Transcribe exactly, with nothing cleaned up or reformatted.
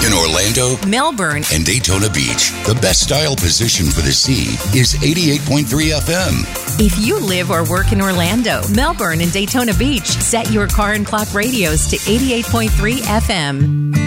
in Orlando, Melbourne, and Daytona Beach, the best style position for the sea is eighty-eight point three F M. If you live or work in Orlando, Melbourne, and Daytona Beach, set your car and clock radios to eighty-eight point three F M.